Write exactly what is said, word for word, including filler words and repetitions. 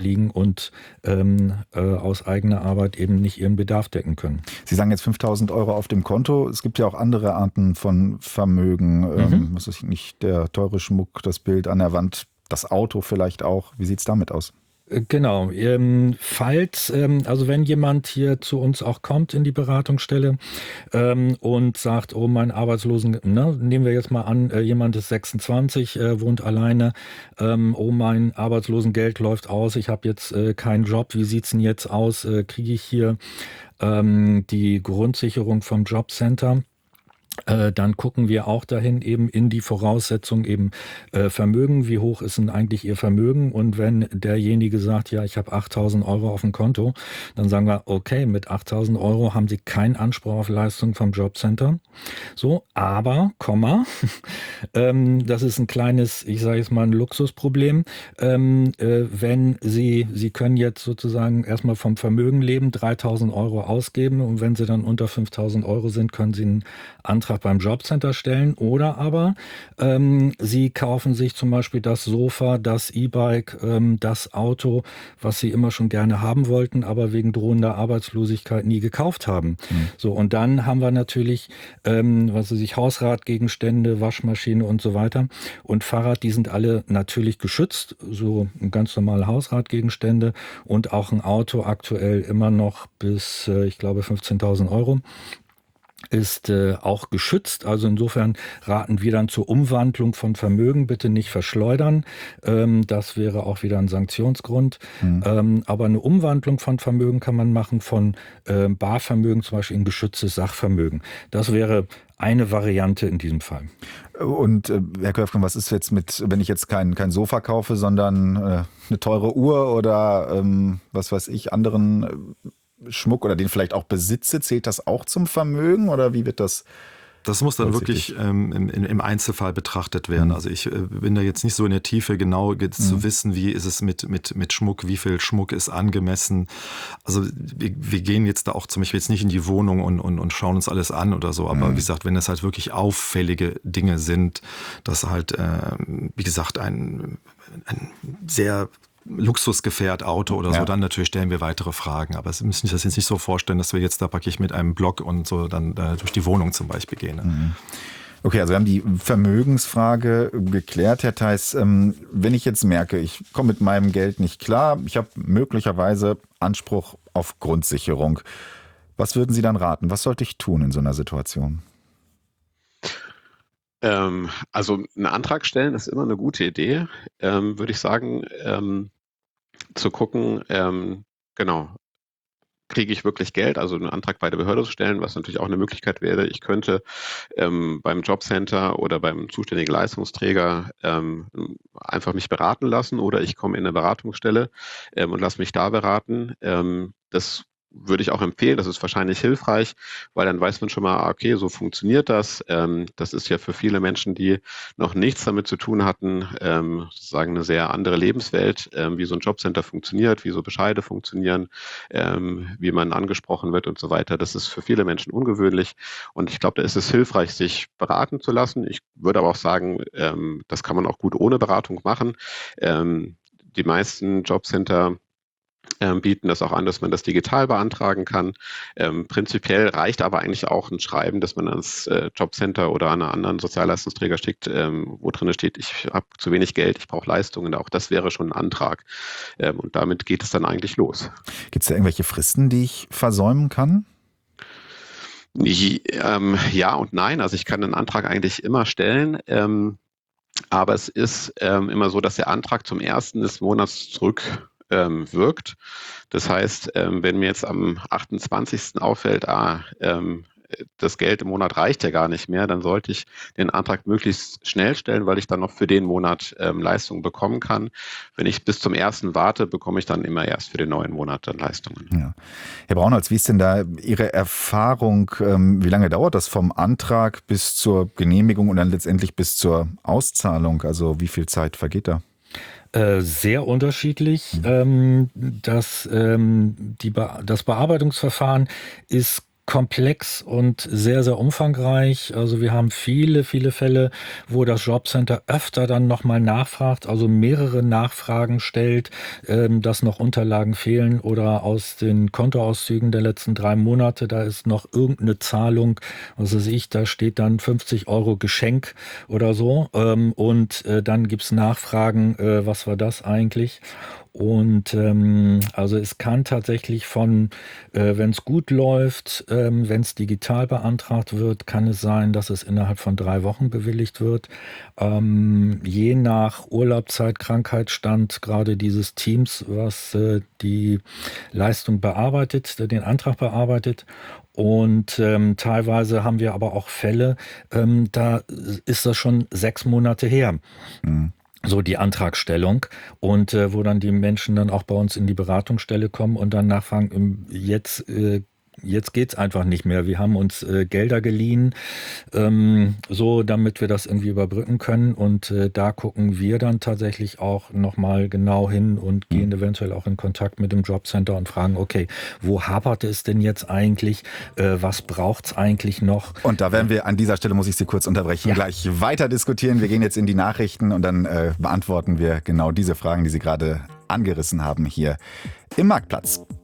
liegen und ähm, äh, aus eigener Arbeit eben nicht ihren Bedarf decken können. Sie sagen jetzt fünftausend Euro auf dem Konto. Es gibt ja auch andere Arten von Vermögen. Mhm. Ähm, was ist nicht der teure Schmuck, das Bild an der Wand, das Auto vielleicht auch. Wie sieht es damit aus? Genau, ähm, falls, ähm, also wenn jemand hier zu uns auch kommt in die Beratungsstelle ähm, und sagt, oh, mein Arbeitslosen, ne, nehmen wir jetzt mal an, äh, jemand ist sechsundzwanzig, äh, wohnt alleine, ähm, oh, mein Arbeitslosengeld läuft aus, ich habe jetzt äh, keinen Job, wie sieht's denn jetzt aus, äh, kriege ich hier ähm, die Grundsicherung vom Jobcenter? Äh, Dann gucken wir auch dahin eben in die Voraussetzung eben äh, Vermögen. Wie hoch ist denn eigentlich Ihr Vermögen? Und wenn derjenige sagt, ja, ich habe achttausend Euro auf dem Konto, dann sagen wir, okay, mit achttausend Euro haben Sie keinen Anspruch auf Leistung vom Jobcenter. So, aber, Komma, ähm, das ist ein kleines, ich sage jetzt mal ein Luxusproblem. Ähm, äh, wenn Sie, Sie können jetzt sozusagen erstmal vom Vermögen leben, dreitausend Euro ausgeben und wenn Sie dann unter fünftausend Euro sind, können Sie einen Antrag beim Jobcenter stellen oder aber ähm, Sie kaufen sich zum Beispiel das Sofa, das E-Bike, ähm, das Auto, was Sie immer schon gerne haben wollten, aber wegen drohender Arbeitslosigkeit nie gekauft haben. Hm. So, und dann haben wir natürlich, ähm, was weiß ich, Hausratgegenstände, Waschmaschine und so weiter. Und Fahrrad, die sind alle natürlich geschützt, so ganz normale Hausratgegenstände und auch ein Auto aktuell immer noch bis, äh, ich glaube, fünfzehntausend Euro ist äh, auch geschützt. Also insofern raten wir dann zur Umwandlung von Vermögen. Bitte nicht verschleudern. Ähm, das wäre auch wieder ein Sanktionsgrund. Hm. Ähm, aber eine Umwandlung von Vermögen kann man machen von äh, Barvermögen zum Beispiel in geschütztes Sachvermögen. Das wäre eine Variante in diesem Fall. Und äh, Herr Köpfgen, was ist jetzt mit, wenn ich jetzt kein, kein Sofa kaufe, sondern äh, eine teure Uhr oder ähm, was weiß ich, anderen äh, Schmuck oder den vielleicht auch besitze, zählt das auch zum Vermögen oder wie wird das Das muss dann berücksichtigt? wirklich ähm, im, im Einzelfall betrachtet werden. Mhm. Also ich äh, bin da jetzt nicht so in der Tiefe, genau jetzt Mhm. zu wissen, wie ist es mit, mit, mit Schmuck, wie viel Schmuck ist angemessen. Also wir, wir gehen jetzt da auch zum Beispiel jetzt nicht in die Wohnung und, und, und schauen uns alles an oder so. Aber Mhm. wie gesagt, wenn das halt wirklich auffällige Dinge sind, dass halt, äh, wie gesagt, ein, ein sehr Luxusgefährt, Auto oder Ja. so, dann natürlich stellen wir weitere Fragen. Aber Sie müssen sich das jetzt nicht so vorstellen, dass wir jetzt da praktisch mit einem Block und so dann äh, durch die Wohnung zum Beispiel gehen. Ne? Mhm. Okay, also wir haben die Vermögensfrage geklärt, Herr Theis. Ähm, wenn ich jetzt merke, ich komme mit meinem Geld nicht klar, ich habe möglicherweise Anspruch auf Grundsicherung. Was würden Sie dann raten? Was sollte ich tun in so einer Situation? Ähm, also einen Antrag stellen ist immer eine gute Idee, ähm, würde ich sagen, ähm, zu gucken, ähm, genau, kriege ich wirklich Geld, also einen Antrag bei der Behörde zu stellen, was natürlich auch eine Möglichkeit wäre. Ich könnte ähm, beim Jobcenter oder beim zuständigen Leistungsträger ähm, einfach mich beraten lassen oder ich komme in eine Beratungsstelle ähm, und lasse mich da beraten. Ähm, das würde ich auch empfehlen, das ist wahrscheinlich hilfreich, weil dann weiß man schon mal, okay, so funktioniert das. Ähm, das ist ja für viele Menschen, die noch nichts damit zu tun hatten, ähm, sozusagen eine sehr andere Lebenswelt, ähm, wie so ein Jobcenter funktioniert, wie so Bescheide funktionieren, ähm, wie man angesprochen wird und so weiter. Das ist für viele Menschen ungewöhnlich und ich glaube, da ist es hilfreich, sich beraten zu lassen. Ich würde aber auch sagen, ähm, das kann man auch gut ohne Beratung machen. Ähm, die meisten Jobcenter ähm, bieten das auch an, dass man das digital beantragen kann. Ähm, prinzipiell reicht aber eigentlich auch ein Schreiben, dass man ans äh, Jobcenter oder an einen anderen Sozialleistungsträger schickt, ähm, wo drin steht, ich habe zu wenig Geld, ich brauche Leistungen. Auch das wäre schon ein Antrag. Ähm, und damit geht es dann eigentlich los. Gibt es da irgendwelche Fristen, die ich versäumen kann? Die, ähm, ja und nein. Also ich kann den Antrag eigentlich immer stellen. Ähm, aber es ist ähm, immer so, dass der Antrag zum ersten des Monats zurück ähm, wirkt. Das heißt, ähm, wenn mir jetzt am achtundzwanzigsten auffällt, ah, ähm, das Geld im Monat reicht ja gar nicht mehr, dann sollte ich den Antrag möglichst schnell stellen, weil ich dann noch für den Monat ähm, Leistungen bekommen kann. Wenn ich bis zum ersten warte, bekomme ich dann immer erst für den neuen Monat dann Leistungen. Ja. Herr Braunholz, wie ist denn da Ihre Erfahrung? Ähm, wie lange dauert das vom Antrag bis zur Genehmigung und dann letztendlich bis zur Auszahlung? Also wie viel Zeit vergeht da? Äh, Sehr unterschiedlich. Ähm, das, ähm, die Be das Bearbeitungsverfahren ist komplex und sehr, sehr umfangreich. Also wir haben viele, viele Fälle, wo das Jobcenter öfter dann nochmal nachfragt, also mehrere Nachfragen stellt, ähm, dass noch Unterlagen fehlen oder aus den Kontoauszügen der letzten drei Monate, da ist noch irgendeine Zahlung, was weiß ich, da steht dann fünfzig Euro Geschenk oder so. Ähm, und äh, dann gibt's Nachfragen, äh, was war das eigentlich? Und ähm, also es kann tatsächlich von, äh, wenn es gut läuft, ähm, wenn es digital beantragt wird, kann es sein, dass es innerhalb von drei Wochen bewilligt wird. Ähm, je nach Urlaubszeit, Krankheitsstand, gerade dieses Teams, was äh, die Leistung bearbeitet, äh, den Antrag bearbeitet. Und ähm, teilweise haben wir aber auch Fälle, ähm, da ist das schon sechs Monate her. Mhm. So die Antragstellung und äh, wo dann die Menschen dann auch bei uns in die Beratungsstelle kommen und dann nachfragen, ähm, jetzt, äh, jetzt geht's einfach nicht mehr. Wir haben uns äh, Gelder geliehen, ähm, so damit wir das irgendwie überbrücken können und äh, da gucken wir dann tatsächlich auch nochmal genau hin und gehen eventuell auch in Kontakt mit dem Jobcenter und fragen, okay, wo hapert es denn jetzt eigentlich? Äh, was braucht's eigentlich noch? Und da werden wir an dieser Stelle, muss ich Sie kurz unterbrechen, Ja. gleich weiter diskutieren. Wir gehen jetzt in die Nachrichten und dann äh, beantworten wir genau diese Fragen, die Sie gerade angerissen haben hier im Marktplatz.